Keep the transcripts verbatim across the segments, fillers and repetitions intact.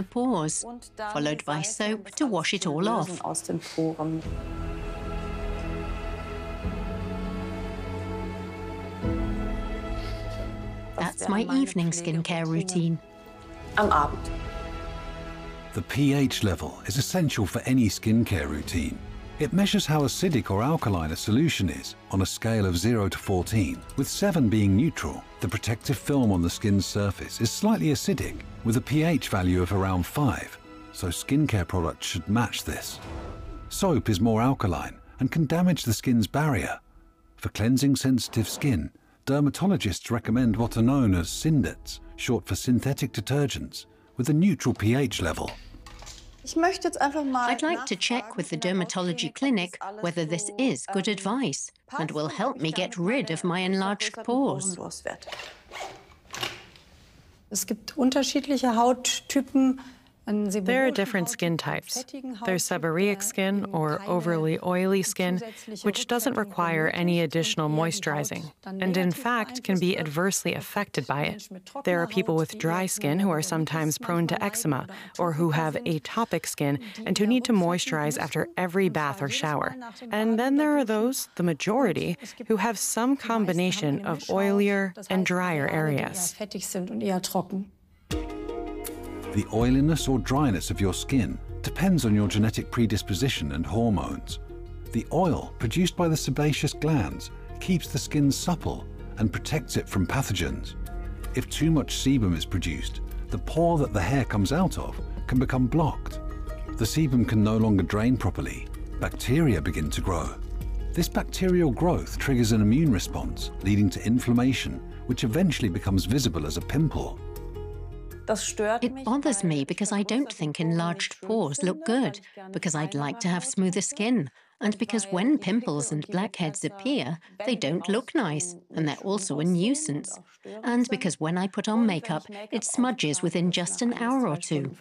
pores, followed by soap to wash it all off. That's my evening skincare routine. Am Abend. The pH level is essential for any skincare routine. It measures how acidic or alkaline a solution is on a scale of zero to fourteen, with seven being neutral. The protective film on the skin's surface is slightly acidic, with a pH value of around five, so skincare products should match this. Soap is more alkaline and can damage the skin's barrier. For cleansing sensitive skin, dermatologists recommend what are known as Syndets, short for synthetic detergents, with a neutral pH level. I'd like to check with the dermatology clinic whether this is good advice and will help me get rid of my enlarged pores. There are different skin types. There's seborrheic skin, or overly oily skin, which doesn't require any additional moisturizing, and in fact can be adversely affected by it. There are people with dry skin who are sometimes prone to eczema, or who have atopic skin and who need to moisturize after every bath or shower. And then there are those, the majority, who have some combination of oilier and drier areas. The oiliness or dryness of your skin depends on your genetic predisposition and hormones. The oil produced by the sebaceous glands keeps the skin supple and protects it from pathogens. If too much sebum is produced, the pore that the hair comes out of can become blocked. The sebum can no longer drain properly. Bacteria begin to grow. This bacterial growth triggers an immune response, leading to inflammation, which eventually becomes visible as a pimple. It bothers me because I don't think enlarged pores look good, because I'd like to have smoother skin, and because when pimples and blackheads appear, they don't look nice, and they're also a nuisance. And because when I put on makeup, it smudges within just an hour or two.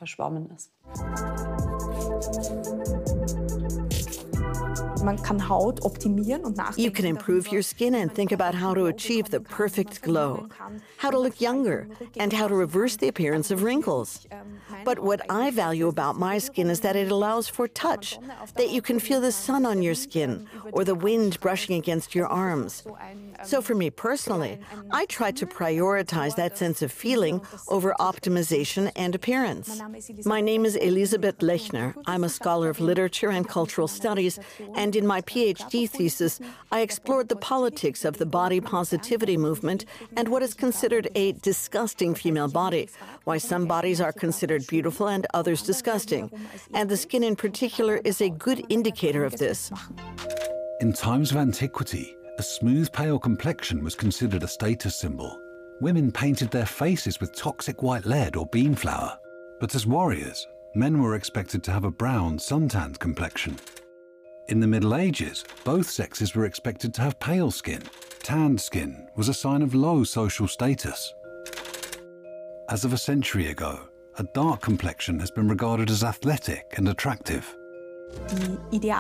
You can improve your skin and think about how to achieve the perfect glow, how to look younger, and how to reverse the appearance of wrinkles. But what I value about my skin is that it allows for touch, that you can feel the sun on your skin or the wind brushing against your arms. So for me personally, I try to prioritize that sense of feeling over optimization and appearance. My name is Elisabeth Lechner. I'm a scholar of literature and cultural studies, and in my PhD thesis, I explored the politics of the body positivity movement and what is considered a disgusting female body, why some bodies are considered beautiful and others disgusting. And the skin in particular is a good indicator of this. In times of antiquity, a smooth, pale complexion was considered a status symbol. Women painted their faces with toxic white lead or bean flour. But as warriors, men were expected to have a brown, suntanned complexion. In the Middle Ages, both sexes were expected to have pale skin. Tanned skin was a sign of low social status. As of a century ago, a dark complexion has been regarded as athletic and attractive. The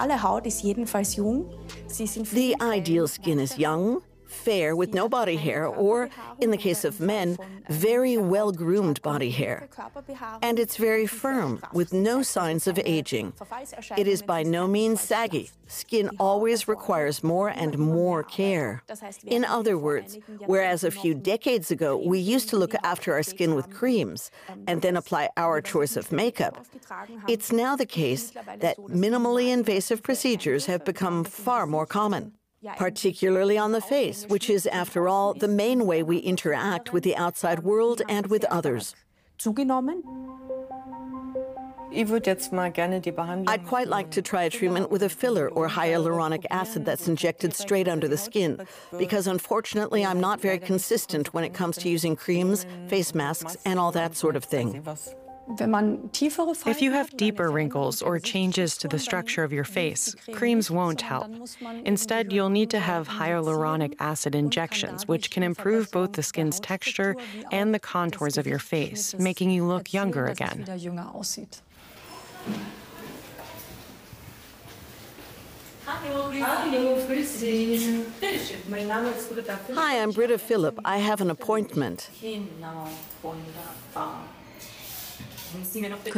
ideal skin is young, fair with no body hair, or, in the case of men, very well-groomed body hair. And it's very firm, with no signs of aging. It is by no means saggy. Skin always requires more and more care. In other words, whereas a few decades ago we used to look after our skin with creams and then apply our choice of makeup, it's now the case that minimally invasive procedures have become far more common. Particularly on the face, which is, after all, the main way we interact with the outside world and with others. I'd quite like to try a treatment with a filler or hyaluronic acid that's injected straight under the skin, because unfortunately I'm not very consistent when it comes to using creams, face masks, and all that sort of thing. If you have deeper wrinkles or changes to the structure of your face, creams won't help. Instead, you'll need to have hyaluronic acid injections, which can improve both the skin's texture and the contours of your face, making you look younger again. Hi, I'm Britta Philipp. I have an appointment.